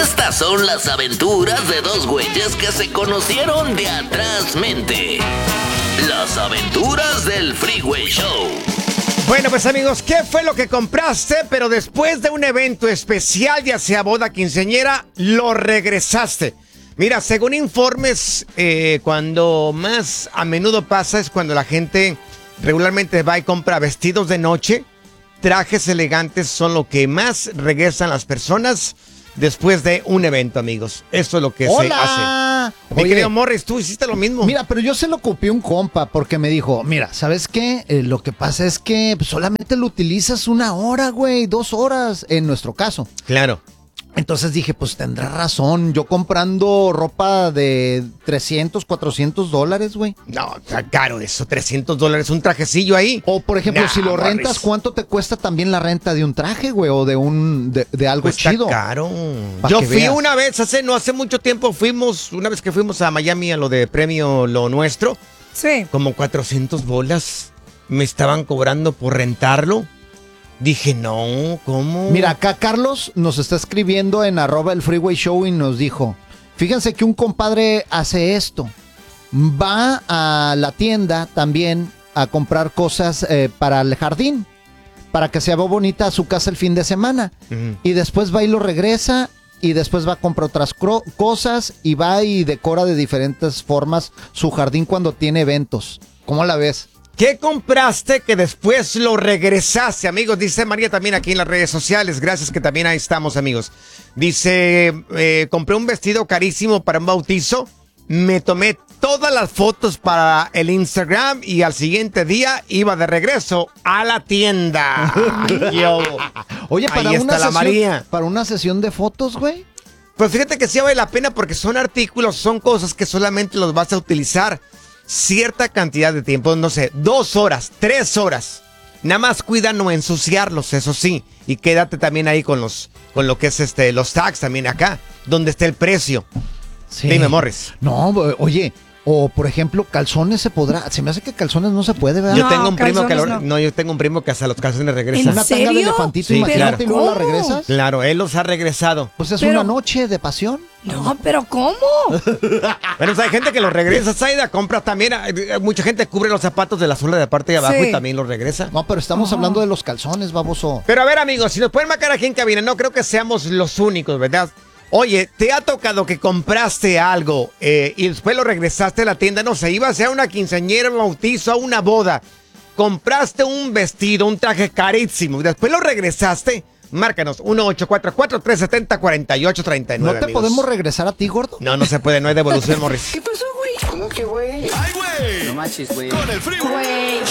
Estas son las aventuras de dos güeyes que se conocieron de atrás mente. Las aventuras del Freeway Show. Bueno, pues amigos, ¿qué fue lo que compraste? Pero después de un evento especial, ya sea boda, quinceañera, lo regresaste. Mira, según informes, cuando más a menudo pasa es cuando la gente regularmente va y compra vestidos de noche. Trajes elegantes son lo que más regresan las personas después de un evento, amigos. Eso es lo que se hace. Mi querido Morris, tú hiciste lo mismo. Mira, pero yo se lo copié a un compa porque me dijo, mira, ¿sabes qué? Lo que pasa es que solamente lo utilizas 1 hora, güey, 2 horas, en nuestro caso. Claro. Entonces dije, pues tendrá razón. Yo comprando ropa de $300, $400, güey. No, está caro eso, $300, un trajecillo ahí. O, por ejemplo, si lo rentas, ¿cuánto te cuesta también la renta de un traje, güey? O de algo pues chido. Está caro. Yo fui una vez, no hace mucho tiempo, una vez que fuimos a Miami a lo de premio Lo Nuestro. Sí. Como $400 me estaban cobrando por rentarlo. Dije, no, ¿cómo? Mira, acá Carlos nos está escribiendo en @elfreewayshow y nos dijo, fíjense que un compadre hace esto. Va a la tienda también a comprar cosas para el jardín, para que sea bonita su casa el fin de semana. Uh-huh. Y después va y lo regresa y después va a comprar otras cosas y va y decora de diferentes formas su jardín cuando tiene eventos. ¿Cómo la ves? ¿Qué compraste que después lo regresaste, amigos? Dice María también aquí en las redes sociales. Gracias que también ahí estamos, amigos. Dice, compré un vestido carísimo para un bautizo. Me tomé todas las fotos para el Instagram y al siguiente día iba de regreso a la tienda. Oye, para una sesión de fotos, güey. Pues fíjate que sí vale la pena porque son artículos, son cosas que solamente los vas a utilizar cierta cantidad de tiempo, no sé, 2 horas, 3 horas. Nada más cuida no ensuciarlos, eso sí. Y quédate también ahí con lo que es los tags también acá, donde está el precio. Sí. Dime, Morris. No, oye, o por ejemplo, calzones se podrá. Se me hace que calzones no se puede, ¿verdad? Yo tengo un primo que yo tengo un primo que hasta los calzones regresa. ¿Una tanga de elefantito, sí, imagínate, claro. Y luego la regresas? Claro, él los ha regresado. Pues es una noche de pasión. No, pero ¿cómo? Bueno, hay gente que los regresa, Zaida, compra también. Mucha gente cubre los zapatos de la suela de parte de abajo y también los regresa. No, pero estamos hablando de los calzones, baboso. Pero a ver, amigos, si nos pueden marcar aquí en cabina, no creo que seamos los únicos, ¿verdad? Oye, ¿te ha tocado que compraste algo y después lo regresaste a la tienda? No sé, ibas a una quinceañera, un bautizo, a una boda. Compraste un vestido, un traje carísimo y después lo regresaste. Márcanos, 1-844-370-4839. ¿No te podemos regresar a ti, gordo? No se puede, no hay devolución, Morris. ¿Qué pasó, güey? ¿Cómo que, güey? ¿Cómo que, güey? No manches, güey. Con el Freeway